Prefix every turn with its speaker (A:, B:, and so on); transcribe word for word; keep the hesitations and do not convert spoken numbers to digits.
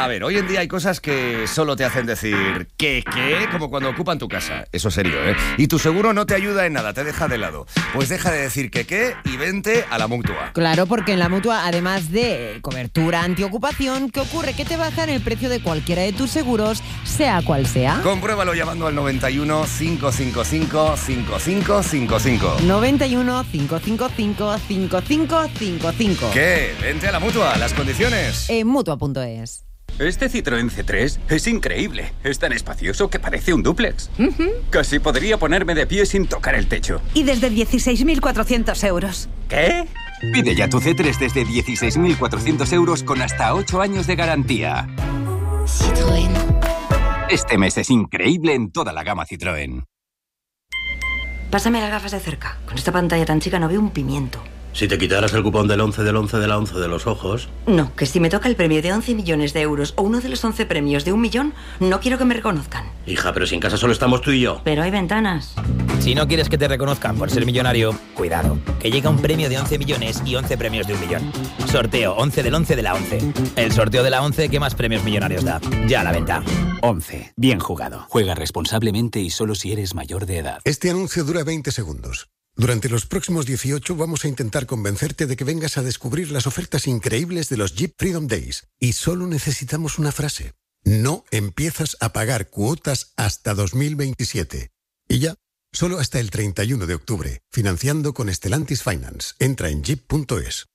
A: A ver, hoy en día hay cosas que solo te hacen decir ¿qué, qué? Como cuando ocupan tu casa. Eso es serio, ¿eh? Y tu seguro no te ayuda en nada, te deja de lado. Pues deja de decir ¿qué, qué? Y vente a la Mutua.
B: Claro, porque en la Mutua, además de cobertura antiocupación, ¿qué ocurre? Que te bajan el precio de cualquiera de tus seguros, sea cual sea.
A: Compruébalo llamando al noventa y uno, cinco cinco cinco, cinco cinco cinco cinco.
B: noventa y uno, cinco cinco cinco, cinco cinco cinco cinco.
A: ¿Qué? Vente a la Mutua, las condiciones.
B: En Mutua punto es.
C: Este Citroën C tres es increíble. Es tan espacioso que parece un dúplex.
D: Uh-huh.
C: Casi podría ponerme de pie sin tocar el techo.
D: Y desde dieciséis mil cuatrocientos euros.
C: ¿Qué?
E: Pide ya tu C tres desde dieciséis mil cuatrocientos euros con hasta ocho años de garantía.
F: Citroën.
E: Este mes es increíble en toda la gama Citroën.
G: Pásame las gafas de cerca. Con esta pantalla tan chica no veo un pimiento.
H: Si te quitaras el cupón del once del once de la once de los ojos...
G: No, que si me toca el premio de once millones de euros o uno de los once premios de un millón, no quiero que me reconozcan.
H: Hija, pero si en casa solo estamos tú y yo.
G: Pero hay ventanas.
I: Si no quieres que te reconozcan por ser millonario, cuidado, que llega un premio de once millones y once premios de un millón. Sorteo once del once de la once. El sorteo de la once que más premios millonarios da. Ya a la venta.
J: once. Bien jugado. Juega responsablemente y solo si eres mayor de edad.
K: Este anuncio dura veinte segundos. Durante los próximos dieciocho vamos a intentar convencerte de que vengas a descubrir las ofertas increíbles de los Jeep Freedom Days. Y solo necesitamos una frase. No empiezas a pagar cuotas hasta dos mil veintisiete. Y ya, solo hasta el treinta y uno de octubre. Financiando con Stellantis Finance. Entra en jeep punto es.